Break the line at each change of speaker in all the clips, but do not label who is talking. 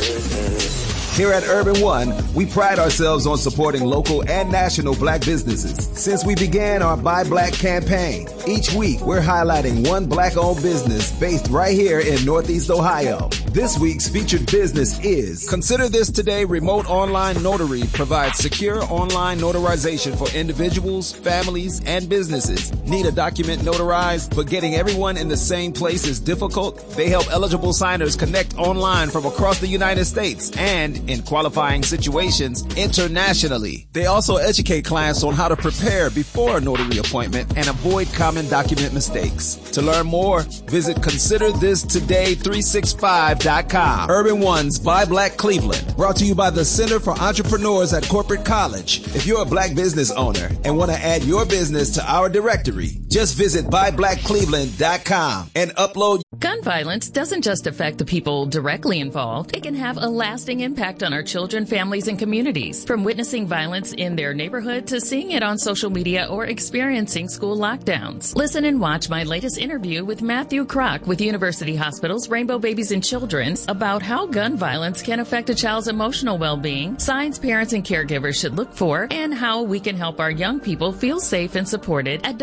Here at Urban One, we pride ourselves on supporting local and national black businesses. Since we began our Buy Black campaign, each week we're highlighting one black-owned business based right here in Northeast Ohio. This week's featured business is Consider This Today Remote Online Notary provides secure online notarization for individuals, families, and businesses. Need a document notarized, but getting everyone in the same place is difficult? They help eligible signers connect online from across the United States and, in qualifying situations, internationally. They also educate clients on how to prepare before a notary appointment and avoid common document mistakes. To learn more, visit ConsiderThisToday365.com. Urban One's Buy Black Cleveland, brought to you by the Center for Entrepreneurs at Corporate College. If you're a black business owner and want to add your business to our directory, just visit buyblackcleveland.com and upload.
Gun violence doesn't just affect the people directly involved. It can have a lasting impact on our children, families, and communities. From witnessing violence in their neighborhood to seeing it on social media or experiencing school lockdowns. Listen and watch my latest interview with Matthew Kroc with University Hospital's Rainbow Babies and Children's about how gun violence can affect a child's emotional well-being, signs parents and caregivers should look for, and how we can help our young people feel safe and supported at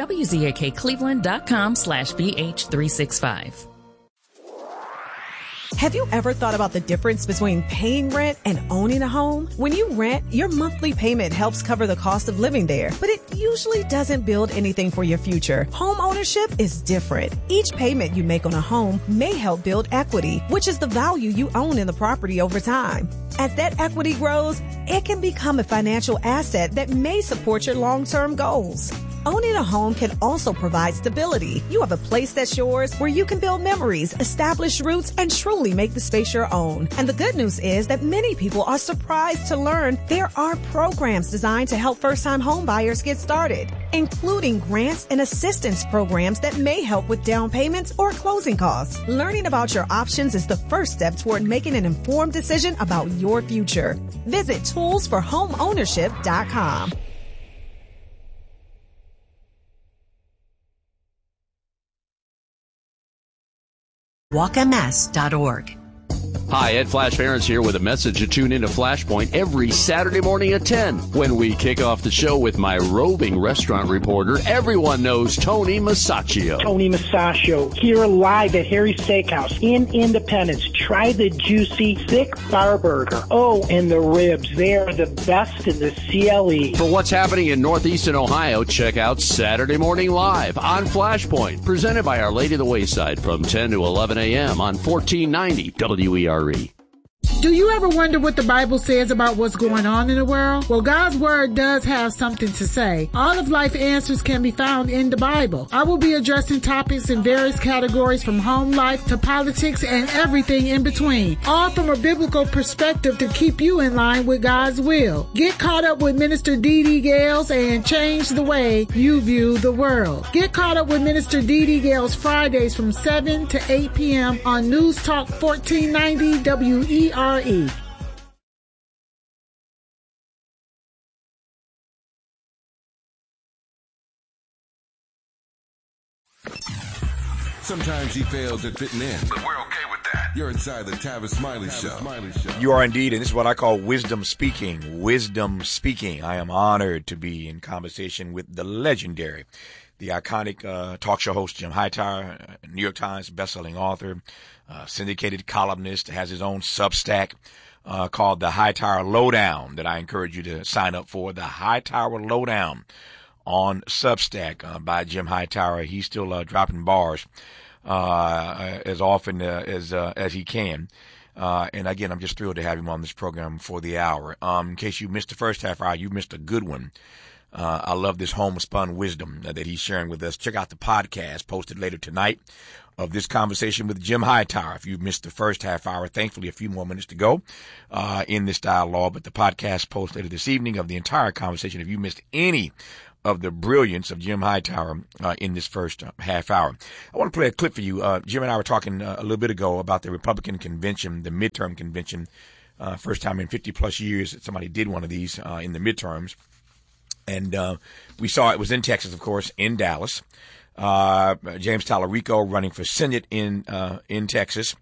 WZAKCleveland.com/BH365.
Have you ever thought about the difference between paying rent and owning a home? When you rent, your monthly payment helps cover the cost of living there, but it usually doesn't build anything for your future. Home ownership is different. Each payment you make on a home may help build equity, which is the value you own in the property over time. As that equity grows, it can become a financial asset that may support your long-term goals. Owning a home can also provide stability. You have a place that's yours where you can build memories, establish roots, and truly make the space your own. And the good news is that many people are surprised to learn there are programs designed to help first-time home buyers get started, including grants and assistance programs that may help with down payments or closing costs. Learning about your options is the first step toward making an informed decision about your future. Visit toolsforhomeownership.com.
walkms.org.
Hi, Ed Flash Barons here with a message to tune into Flashpoint every Saturday morning at 10 when we kick off the show with my roving restaurant reporter. Everyone knows Tony Masaccio.
Tony Masaccio here live at Harry's Steakhouse in Independence. Try the juicy, thick bar burger. Oh, and the ribs. They are the best in the CLE.
For what's happening in Northeastern Ohio, check out Saturday Morning Live on Flashpoint, presented by Our Lady of the Wayside from 10 to 11 a.m. on 1490 WERE.
Do you ever wonder what the Bible says about what's going on in the world? Well, God's Word does have something to say. All of life answers can be found in the Bible. I will be addressing topics in various categories from home life to politics and everything in between, all from a biblical perspective to keep you in line with God's will. Get caught up with Minister Dee Dee Gales and change the way you view the world. Get caught up with Minister Dee Dee Gales Fridays from 7 to 8 p.m. on News Talk 1490 WERE.
Sometimes he fails at fitting in, but we're okay with that. You're inside the Tavis Smiley Show.
You are indeed, and this is what I call wisdom speaking. Wisdom speaking. I am honored to be in conversation with the legendary, the iconic talk show host Jim Hightower, New York Times bestselling author, syndicated columnist, has his own Substack called the Hightower Lowdown that I encourage you to sign up for. The Hightower Lowdown on Substack by Jim Hightower. He's still dropping bars as often as he can. And again, I'm just thrilled to have him on this program for the hour. In case you missed the first half hour, you missed a good one. I love this homespun wisdom that he's sharing with us. Check out the podcast posted later tonight of this conversation with Jim Hightower. If you missed the first half hour, thankfully a few more minutes to go in this dialogue, but the podcast post later this evening of the entire conversation if you missed any of the brilliance of Jim Hightower in this first half hour. I want to play a clip for you. Jim and I were talking a little bit ago about the Republican convention, the midterm convention, first time in 50-plus years that somebody did one of these in the midterms. And we saw it was in Texas, of course, in Dallas. James Tallarico running for Senate in Texas.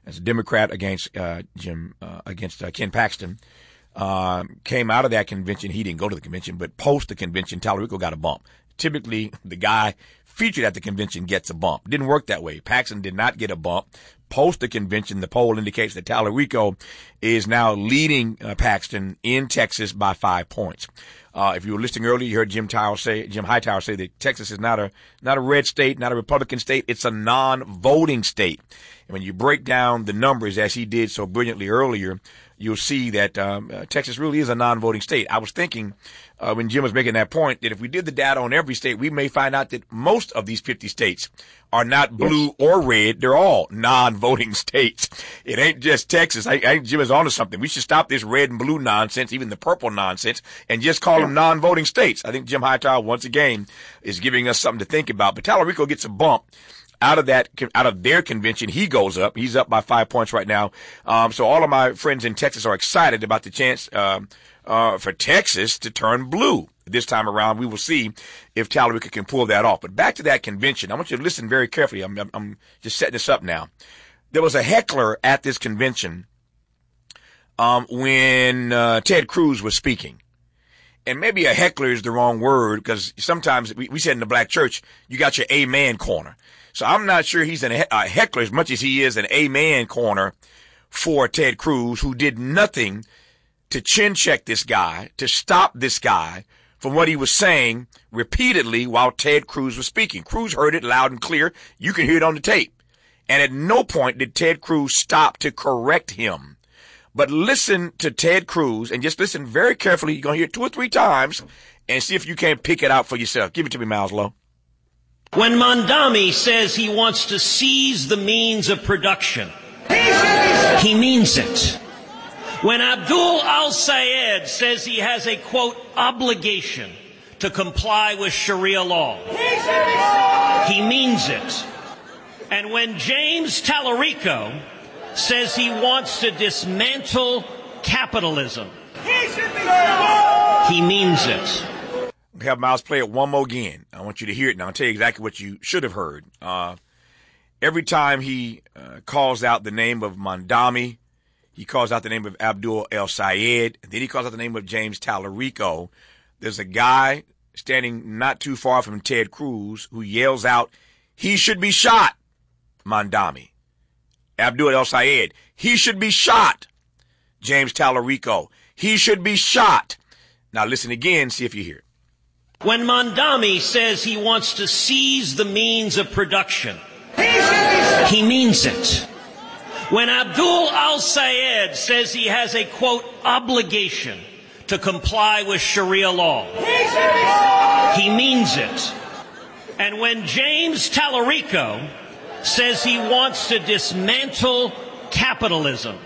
as a Democrat against Ken Paxton, came out of that convention. He didn't go to the convention, but post the convention, Tallarico got a bump. Typically, the guy featured at the convention gets a bump. Didn't work that way. Paxton did not get a bump. Post the convention, the poll indicates that Tallarico is now leading Paxton in Texas by 5 points. If you were listening earlier, you heard Jim Hightower say that Texas is not a red state, not a Republican state. It's a non-voting state. And when you break down the numbers, as he did so brilliantly earlier, you'll see that Texas really is a non-voting state. I was thinking when Jim was making that point that if we did the data on every state, we may find out that most of these 50 states are not blue or red. They're all non-voting states. It ain't just Texas. I think Jim is onto something. We should stop this red and blue nonsense, even the purple nonsense, and just call them non-voting states. I think Jim Hightower, once again, is giving us something to think about. But Tallarico gets a bump. Out of their convention, he goes up. He's up by 5 points right now. So all of my friends in Texas are excited about the chance, for Texas to turn blue. This time around, we will see if Tallarico can pull that off. But back to that convention. I want you to listen very carefully. I'm just setting this up now. There was a heckler at this convention, when, Ted Cruz was speaking. And maybe a heckler is the wrong word because sometimes we said in the black church, you got your amen corner. So I'm not sure he's a heckler as much as he is an amen corner for Ted Cruz, who did nothing to chin check this guy, to stop this guy from what he was saying repeatedly while Ted Cruz was speaking. Cruz heard it loud and clear. You can hear it on the tape. And at no point did Ted Cruz stop to correct him. But listen to Ted Cruz and just listen very carefully. You're going to hear it 2 or 3 times and see if you can pick it out for yourself. Give it to me, Miles Lowe.
When Mondami says he wants to seize the means of production, he means it. When Abdul al-Sayed says he has a, quote, obligation to comply with Sharia law, he means it. And when James Tallarico says he wants to dismantle capitalism, he means it.
Have Miles play it one more again. I want you to hear it now. I'll tell you exactly what you should have heard. Every time he calls out the name of Mondami, he calls out the name of Abdul el-Sayed, and then he calls out the name of James Tallarico. There's a guy standing not too far from Ted Cruz who yells out, he should be shot, Mondami. Abdul el-Sayed, he should be shot. James Tallarico, he should be shot. Now listen again, see if you hear it.
When Mondami says he wants to seize the means of production, he means it. When Abdul al-Sayed says he has a, quote, obligation to comply with Sharia law, he means it. And when James Tallarico says he wants to dismantle capitalism,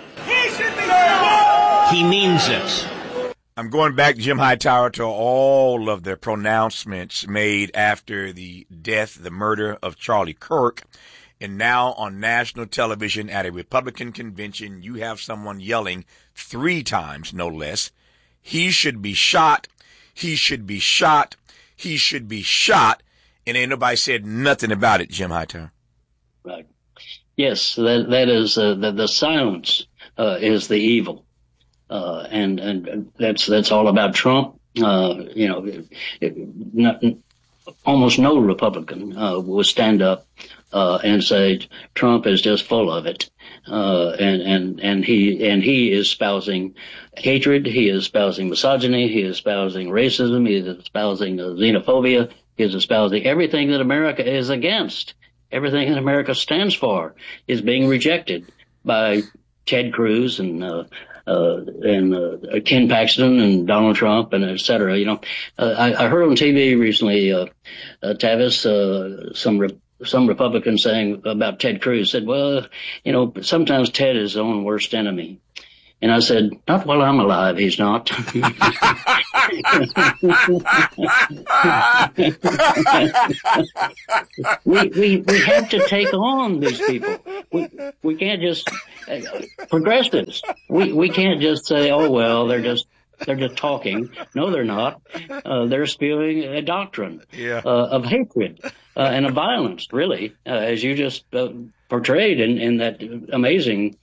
he means it.
I'm going back, Jim Hightower, to all of the pronouncements made after the death, the murder of Charlie Kirk. And now on national television at a Republican convention, you have someone yelling 3 times, no less, he should be shot, he should be shot, he should be shot. And ain't nobody said nothing about it, Jim Hightower.
Right. Yes, that is the silence is the evil. And that's all about Trump. Almost no Republican will stand up and say Trump is just full of it. And he is espousing hatred. He is espousing misogyny. He is espousing racism. He is espousing xenophobia. He is espousing everything that America is against. Everything that America stands for is being rejected by Ted Cruz and Ken Paxton and Donald Trump and et cetera. I heard on TV recently, Tavis, some Republicans saying about Ted Cruz said, well, sometimes Ted is his own worst enemy. And I said, not while I'm alive, he's not. we have to take on these people. We can't just progressives. We can't just say, oh well, they're just talking. No, they're not. They're spewing a doctrine of hatred. and of violence, really, as you just portrayed in that amazing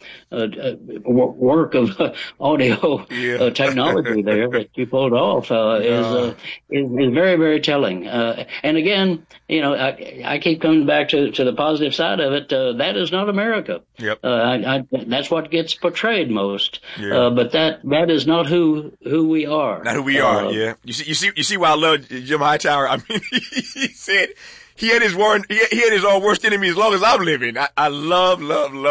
work of audio technology there that you pulled off is very, very telling. And again, I keep coming back to the positive side of it. That is not America.
Yep.
That's what gets portrayed most. But that is not who we are.
Not who we are. Yeah. You see why I love Jim Hightower. I mean, he said. He had his own worst enemy as long as I'm living. I love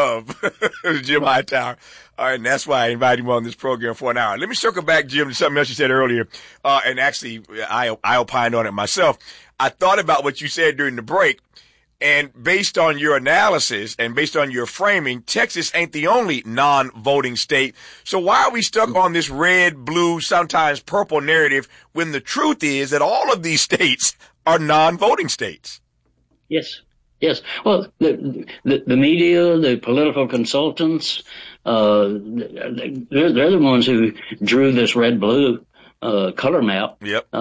Jim Hightower. All right, and that's why I invited him on this program for an hour. Let me circle back, Jim, to something else you said earlier. And actually, I opined on it myself. I thought about what you said during the break. And based on your analysis and based on your framing, Texas ain't the only non-voting state. So why are we stuck on this red, blue, sometimes purple narrative when the truth is that all of these states are non-voting states?
Yes. Well, the media, the political consultants, they're the ones who drew this red-blue color map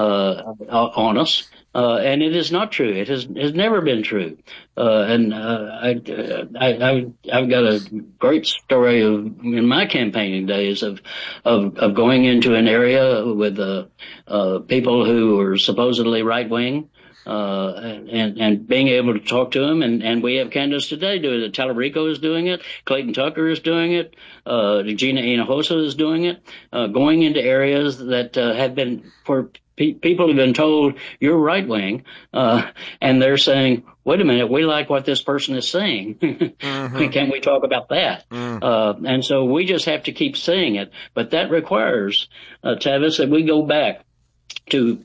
on us. And it is not true. It has never been true. And I've got a great story in my campaigning days of going into an area with people who were supposedly right wing. And being able to talk to them, and we have candidates today doing it. Tallarico is doing it. Clayton Tucker is doing it. Gina Hinojosa is doing it. Going into areas that have been for people have been told you're right wing, and they're saying, "Wait a minute, we like what this person is saying. Mm-hmm. Can we talk about that?" And so we just have to keep saying it, but that requires, Tavis, that we go back to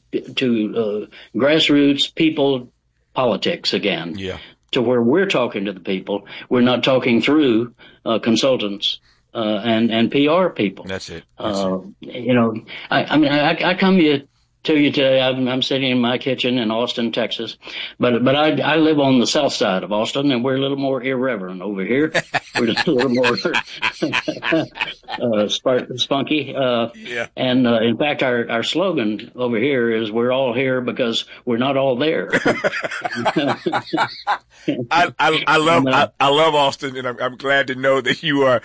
grassroots people politics again. Yeah. To where we're talking to the people. We're not talking through consultants and PR people.
That's it.
I come to you today. I'm sitting in my kitchen in Austin, Texas, but I live on the south side of Austin, and we're a little more irreverent over here. We're just a little more spunky. And in fact, our slogan over here is "We're all here because we're not all there."
I love Austin, and I'm glad to know that you are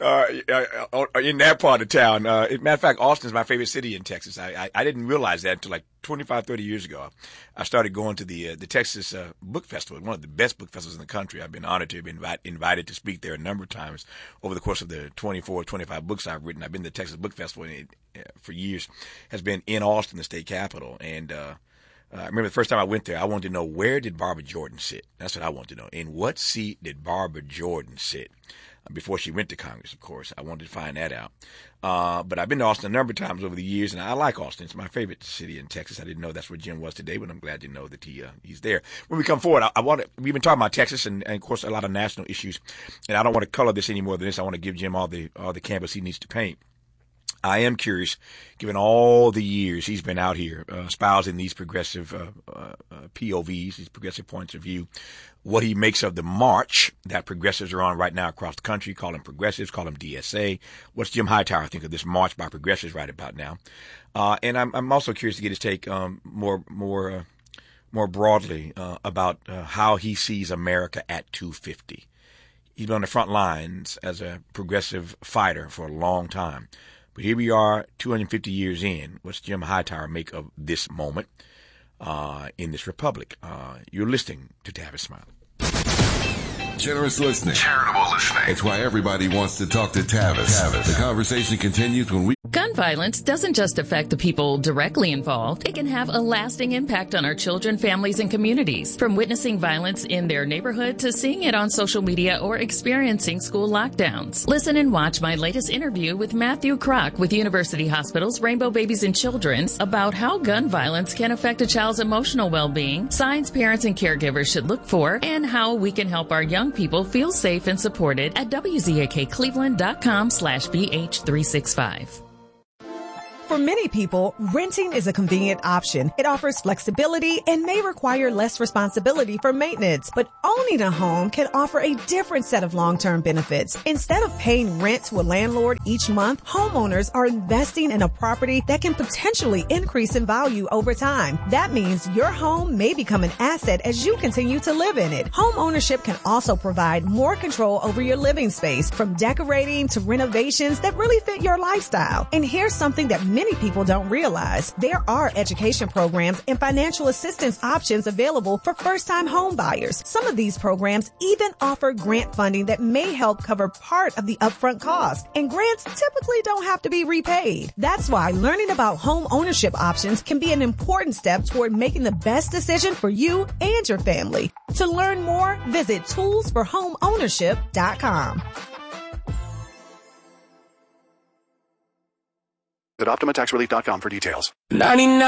in that part of town. Matter of fact, Austin is my favorite city in Texas. I didn't realize that until like 25, 30 years ago. I started going to the Texas Book Festival, one of the best book festivals in the country. I've been honored to have been invited to speak there a number of times over the course of the 24, 25 books I've written. I've been to the Texas Book Festival, and it, for years has been in Austin, the state capital. And I remember the first time I went there, I wanted to know, where did Barbara Jordan sit? That's what I wanted to know. In what seat did Barbara Jordan sit? Before she went to Congress, of course. I wanted to find that out. But I've been to Austin a number of times over the years, and I like Austin. It's my favorite city in Texas. I didn't know that's where Jim was today, but I'm glad to know that he's there. When we come forward, we've been talking about Texas and of course, a lot of national issues. And I don't want to color this any more than this. I want to give Jim all the canvas he needs to paint. I am curious, given all the years he's been out here espousing these progressive POVs, these progressive points of view, what he makes of the march that progressives are on right now across the country. Call them progressives, call them DSA. What's Jim Hightower think of this march by progressives right about now? And I'm also curious to get his take more broadly about how he sees America at 250. He's been on the front lines as a progressive fighter for a long time. But here we are, 250 years in. What's Jim Hightower make of this moment in this republic? You're listening to Tavis Smiley.
Generous listening. Charitable listening. It's why everybody wants to talk to Tavis. The conversation continues when we...
Gun violence doesn't just affect the people directly involved. It can have a lasting impact on our children, families, and communities. From witnessing violence in their neighborhood to seeing it on social media or experiencing school lockdowns. Listen and watch my latest interview with Matthew Kroc with University Hospital's Rainbow Babies and Children's about how gun violence can affect a child's emotional well-being, signs parents and caregivers should look for, and how we can help our young people feel safe and supported at WZAKCleveland.com/BH365.
For many people, renting is a convenient option. It offers flexibility and may require less responsibility for maintenance. But owning a home can offer a different set of long-term benefits. Instead of paying rent to a landlord each month, homeowners are investing in a property that can potentially increase in value over time. That means your home may become an asset as you continue to live in it. Home ownership can also provide more control over your living space, from decorating to renovations that really fit your lifestyle. And here's something that many people don't realize. There are education programs and financial assistance options available for first-time home buyers. Some of these programs even offer grant funding that may help cover part of the upfront cost. And grants typically don't have to be repaid. That's why learning about home ownership options can be an important step toward making the best decision for you and your family. To learn more, visit toolsforhomeownership.com.
Visit OptimaTaxRelief.com for details.
99